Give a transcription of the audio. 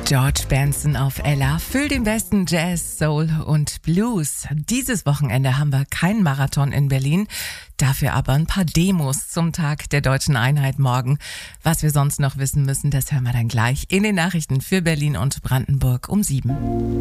George Benson auf Ella. Füll den besten Jazz, Soul und Blues. Dieses Wochenende haben wir keinen Marathon in Berlin, dafür aber ein paar Demos zum Tag der Deutschen Einheit morgen. Was wir sonst noch wissen müssen, das hören wir dann gleich in den Nachrichten für Berlin und Brandenburg um 7.